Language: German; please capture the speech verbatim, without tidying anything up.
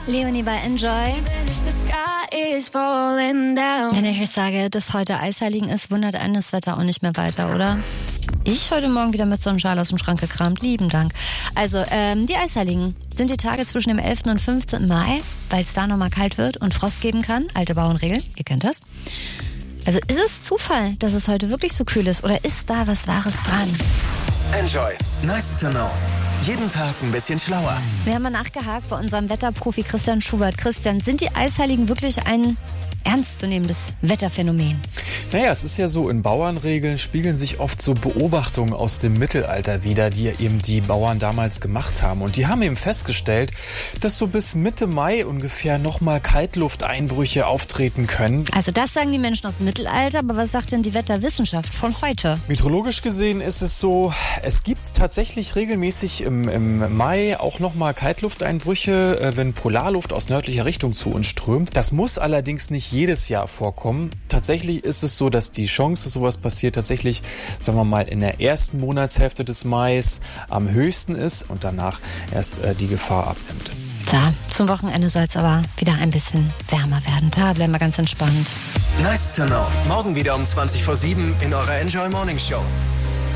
Leonie bei Enjoy. Wenn ich euch sage, dass heute Eisheiligen ist, wundert einen das Wetter auch nicht mehr weiter, oder? Ich heute Morgen wieder mit Sonnenschal aus dem Schrank gekramt. Lieben Dank. Also, ähm, die Eisheiligen sind die Tage zwischen dem elften und fünfzehnten Mai, weil es da nochmal kalt wird und Frost geben kann. Alte Bauernregel, ihr kennt das. Also ist es Zufall, dass es heute wirklich so kühl ist, oder ist da was Wahres dran? Enjoy. Nice to know. Jeden Tag ein bisschen schlauer. Wir haben mal nachgehakt bei unserem Wetterprofi Christian Schubert. Christian, sind die Eisheiligen wirklich ein ernstzunehmendes Wetterphänomen? Naja, es ist ja so, in Bauernregeln spiegeln sich oft so Beobachtungen aus dem Mittelalter wider, die eben die Bauern damals gemacht haben. Und die haben eben festgestellt, dass so bis Mitte Mai ungefähr nochmal Kaltlufteinbrüche auftreten können. Also das sagen die Menschen aus dem Mittelalter, aber was sagt denn die Wetterwissenschaft von heute? Meteorologisch gesehen ist es so, es gibt tatsächlich regelmäßig im, im Mai auch nochmal Kaltlufteinbrüche, wenn Polarluft aus nördlicher Richtung zu uns strömt. Das muss allerdings nicht jedes Jahr vorkommen. Tatsächlich ist es so, dass die Chance, dass sowas passiert, tatsächlich, sagen wir mal, in der ersten Monatshälfte des Mais am höchsten ist und danach erst äh, die Gefahr abnimmt. So, zum Wochenende soll es aber wieder ein bisschen wärmer werden. Da bleiben wir ganz entspannt. Nice to know. Morgen wieder um zwanzig vor sieben in eurer Enjoy Morning Show.